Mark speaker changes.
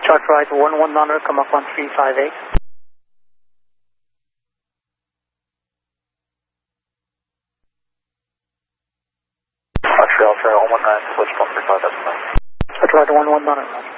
Speaker 1: Start right 110, come up 1358.
Speaker 2: Montreal, Trail 119, switch 135, that's fine.
Speaker 1: Start right 110.